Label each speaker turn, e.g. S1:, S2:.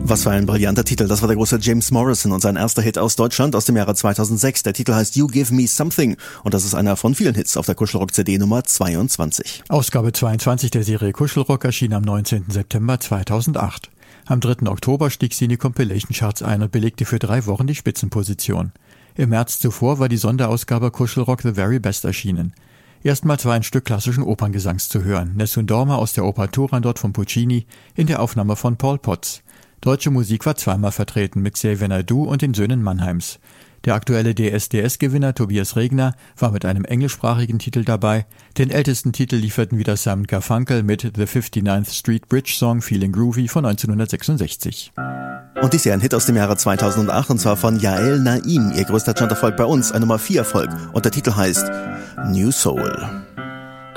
S1: Was für ein brillanter Titel. Das war der große James Morrison und sein erster Hit aus Deutschland aus dem Jahre 2006. Der Titel heißt You Give Me Something und das ist einer von vielen Hits auf der Kuschelrock-CD Nummer 22.
S2: Ausgabe 22 der Serie Kuschelrock erschien am 19. September 2008. Am 3. Oktober stieg sie in die Compilation-Charts ein und belegte für 3 Wochen die Spitzenposition. Im März zuvor war die Sonderausgabe Kuschelrock The Very Best erschienen. Erstmals war ein Stück klassischen Operngesangs zu hören, Nessun Dorma aus der Oper Turandot von Puccini in der Aufnahme von Paul Potts. Deutsche Musik war zweimal vertreten mit Xavier Naidoo und den Söhnen Mannheims. Der aktuelle DSDS-Gewinner Tobias Regner war mit einem englischsprachigen Titel dabei. Den ältesten Titel lieferten wieder Simon Garfunkel mit The 59th Street Bridge Song Feeling Groovy von 1966.
S1: Und dies ist ja ein Hit aus dem Jahre 2008 und zwar von Yael Naim. Ihr größter Charterfolg bei uns, ein Nummer 4 Erfolg und der Titel heißt New Soul.